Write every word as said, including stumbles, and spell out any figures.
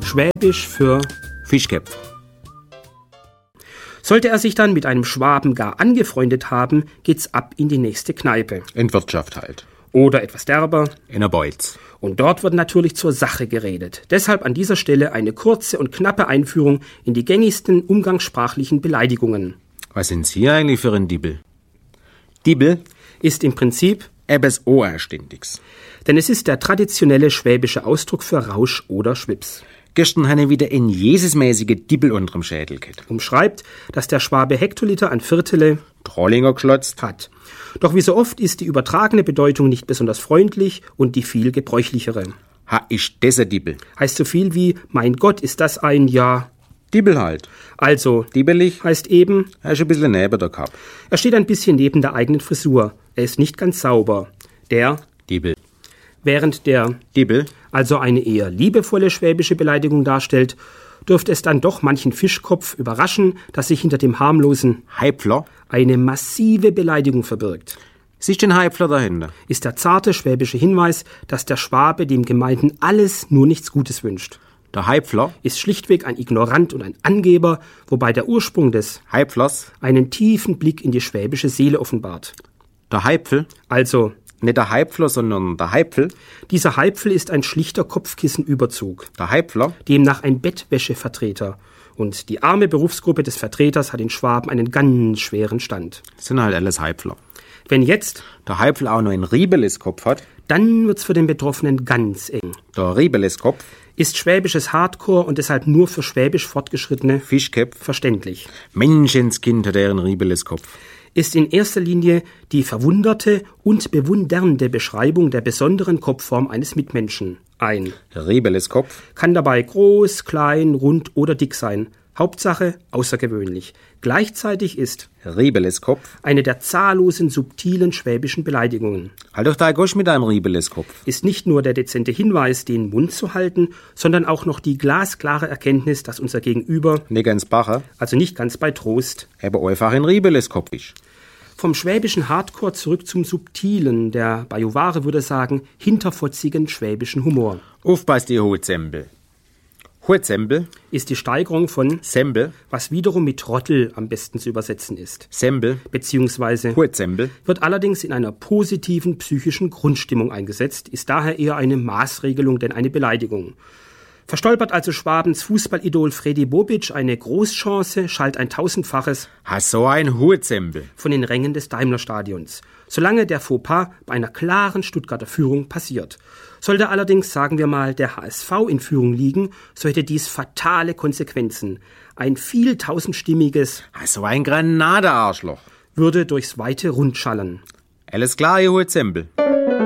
Schwäbisch für Fischköpf. Sollte er sich dann mit einem Schwaben gar angefreundet haben, geht's ab in die nächste Kneipe. In Wirtschaft halt. Oder etwas derber. In der Beutz. Und dort wird natürlich zur Sache geredet. Deshalb an dieser Stelle eine kurze und knappe Einführung in die gängigsten umgangssprachlichen Beleidigungen. Was sind Sie eigentlich für ein Dibbel? Dibbel Ist im Prinzip etwas Ohrständiges. Denn es ist der traditionelle schwäbische Ausdruck für Rausch oder Schwips. Gestern habe ich wieder ein Jesusmäßige Dibbel unterm Schädel gehabt. Umschreibt, dass der Schwabe Hektoliter an Viertele Trollinger geschlotzt hat. Doch wie so oft ist die übertragene Bedeutung nicht besonders freundlich und die viel gebräuchlichere. Ha, ist das ein Dibbel? Heißt so viel wie, mein Gott, ist das ein Ja. Dibbel halt. Also, Dibbelig heißt eben, er ist ein bisschen neben der Kapp. er steht ein bisschen neben der eigenen Frisur. Er ist nicht ganz sauber. Der, Dibbel. während der, Dibbel. also eine eher liebevolle schwäbische Beleidigung darstellt, dürfte es dann doch manchen Fischkopf überraschen, dass sich hinter dem harmlosen Heipfler. eine massive Beleidigung verbirgt. Siehst den Heipfler dahinter? Ist der zarte schwäbische Hinweis, dass der Schwabe dem Gemeinten alles, nur nichts Gutes wünscht. Der Heipfler. Ist schlichtweg ein Ignorant und ein Angeber, wobei der Ursprung des Heipflers. einen tiefen Blick in die schwäbische Seele offenbart. Der Heipfel. Also, Nicht der Heipfler, sondern der Heipfel. dieser Heipfel ist ein schlichter Kopfkissenüberzug, Der Heipfler. demnach ein Bettwäschevertreter. Und die arme Berufsgruppe des Vertreters hat in Schwaben einen ganz schweren Stand. Das sind halt alles Heipfler. Wenn jetzt, Der Heipfel auch noch einen Riebeleskopf hat. dann wird's für den Betroffenen ganz eng. Der Riebeleskopf. Ist schwäbisches Hardcore und deshalb nur für schwäbisch Fortgeschrittene Fischköpf. verständlich. Menschenskind hat er einen Riebeleskopf. Ist in erster Linie die verwunderte und bewundernde Beschreibung der besonderen Kopfform eines Mitmenschen. Ein Riebeleskopf. kann dabei groß, klein, rund oder dick sein. Hauptsache außergewöhnlich. Gleichzeitig ist Riebeleskopf. eine der zahllosen subtilen schwäbischen Beleidigungen. Halt doch da Gosch mit einem Riebeleskopf. Ist nicht nur der dezente Hinweis, den Mund zu halten, sondern auch noch die glasklare Erkenntnis, dass unser Gegenüber, Nicht ganz Bacher, also nicht ganz bei Trost, aber einfach ein Riebeleskopf ist. vom schwäbischen Hardcore zurück zum subtilen, der Bajuware würde sagen, hinterfotzigen schwäbischen Humor. Aufpasst, die Hotsembel. Hotsembel, Ist die Steigerung von, Sembel, was wiederum mit Trottel am besten zu übersetzen ist. Sembel, Beziehungsweise Hotsembel, wird allerdings in einer positiven psychischen Grundstimmung eingesetzt, ist daher eher eine Maßregelung denn eine Beleidigung. Verstolpert also Schwabens Fußballidol Fredi Bobic eine Großchance, schallt ein tausendfaches hast so ein Hotsembel. von den Rängen des Daimler-Stadions, solange der Fauxpas bei einer klaren Stuttgarter Führung passiert. Sollte allerdings, sagen wir mal, der H S V in Führung liegen, so hätte dies fatale Konsequenzen. Ein viel tausendstimmiges Hast so ein Granadearschloch. würde durchs weite Rund schallen. Alles klar, ihr Hotsembel.